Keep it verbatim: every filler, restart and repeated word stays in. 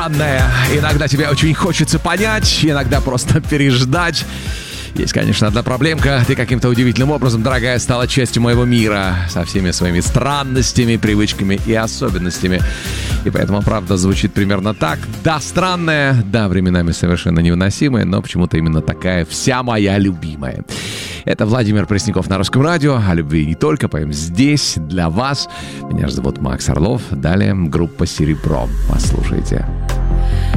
странное. Иногда тебе очень хочется понять, иногда просто переждать. Есть, конечно, одна проблемка. Ты каким-то удивительным образом, дорогая, стала частью моего мира со всеми своими странностями, привычками и особенностями. И поэтому правда звучит примерно так. Да, странная, да, временами совершенно невыносимая, но почему-то именно такая вся моя любимая. Это Владимир Пресняков на Русском радио. О любви не только, поем здесь, для вас. Меня же зовут Макс Орлов. Далее группа «Серебро». Послушайте.